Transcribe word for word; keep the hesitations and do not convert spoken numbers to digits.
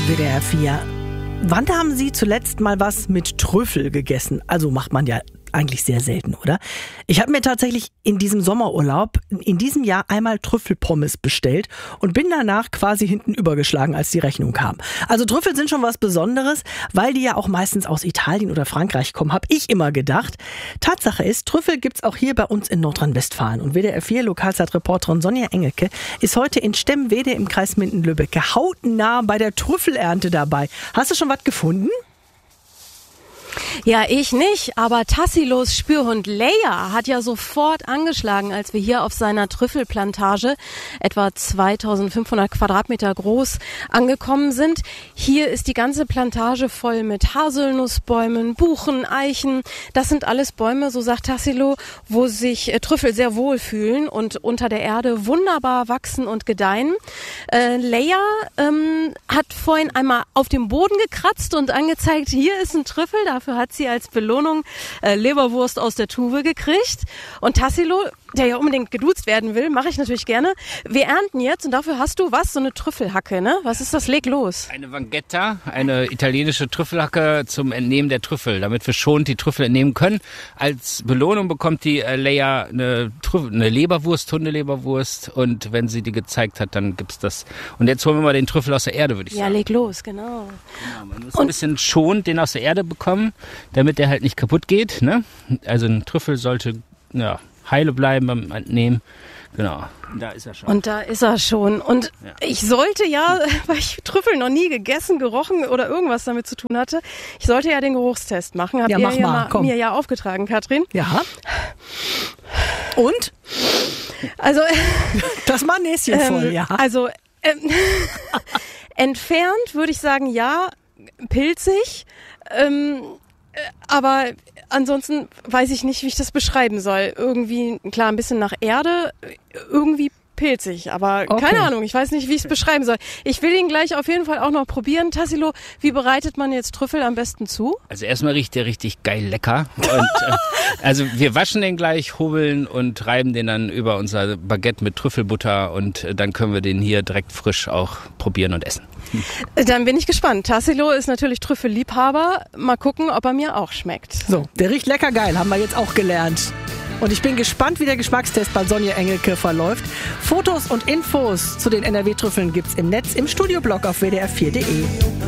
W D R vier. Wann haben Sie zuletzt mal was mit Trüffel gegessen? Also macht man ja eigentlich sehr selten, oder? Ich habe mir tatsächlich in diesem Sommerurlaub in diesem Jahr einmal Trüffelpommes bestellt und bin danach quasi hinten übergeschlagen, als die Rechnung kam. Also Trüffel sind schon was Besonderes, weil die ja auch meistens aus Italien oder Frankreich kommen, habe ich immer gedacht. Tatsache ist, Trüffel gibt's auch hier bei uns in Nordrhein-Westfalen. Und W D R vier Lokalzeitreporterin Sonja Engelke ist heute in Stemwede im Kreis Minden-Lübbecke hautnah bei der Trüffelernte dabei. Hast du schon was gefunden? Ja, ich nicht, aber Tassilos Spürhund Leia hat ja sofort angeschlagen, als wir hier auf seiner Trüffelplantage, etwa zweitausendfünfhundert Quadratmeter groß, angekommen sind. Hier ist die ganze Plantage voll mit Haselnussbäumen, Buchen, Eichen. Das sind alles Bäume, so sagt Tassilo, wo sich äh, Trüffel sehr wohl fühlen und unter der Erde wunderbar wachsen und gedeihen. Äh, Leia ähm, hat vorhin einmal auf dem Boden gekratzt und angezeigt, hier ist ein Trüffel, dafür hat sie als Belohnung äh, Leberwurst aus der Tube gekriegt. Und Tassilo, der ja unbedingt geduzt werden will, mache ich natürlich gerne. Wir ernten jetzt und dafür hast du was? So eine Trüffelhacke, ne? Was ist das? Leg los. Eine Vanghetta, eine italienische Trüffelhacke zum Entnehmen der Trüffel, damit wir schonend die Trüffel entnehmen können. Als Belohnung bekommt die äh, Leia eine, Trüffel, eine Leberwurst, Hundeleberwurst. Und wenn sie die gezeigt hat, dann gibt's das. Und jetzt holen wir mal den Trüffel aus der Erde, würde ich ja, sagen. Ja, leg los, genau. Genau, man muss und ein bisschen schonend den aus der Erde bekommen, damit der halt nicht kaputt geht, ne? Also ein Trüffel sollte ja, heile bleiben beim Entnehmen. Genau, da ist er schon. Und da ist er schon. Und ja. Ich sollte ja, weil ich Trüffel noch nie gegessen, gerochen oder irgendwas damit zu tun hatte, ich sollte ja den Geruchstest machen. Habt ja, ihr mach ja mal, mal mir ja aufgetragen, Katrin. Ja. Und? Also das war Näschen voll, ähm, ja. Also ähm, entfernt würde ich sagen, ja, pilzig. Ähm, aber ansonsten weiß ich nicht, wie ich das beschreiben soll. Irgendwie, klar, ein bisschen nach Erde, irgendwie pilzig, aber okay. Keine Ahnung, ich weiß nicht, wie ich es beschreiben soll. Ich will ihn gleich auf jeden Fall auch noch probieren. Tassilo, wie bereitet man jetzt Trüffel am besten zu? Also erstmal riecht der richtig geil lecker. Und, äh, also wir waschen den gleich, hobeln und reiben den dann über unser Baguette mit Trüffelbutter und äh, dann können wir den hier direkt frisch auch probieren und essen. Dann bin ich gespannt. Tassilo ist natürlich Trüffelliebhaber. Mal gucken, ob er mir auch schmeckt. So, der riecht lecker geil, haben wir jetzt auch gelernt. Und ich bin gespannt, wie der Geschmackstest bei Sonja Engelke verläuft. Fotos und Infos zu den N R W-Trüffeln gibt's im Netz im Studioblog auf W D R vier Punkt de.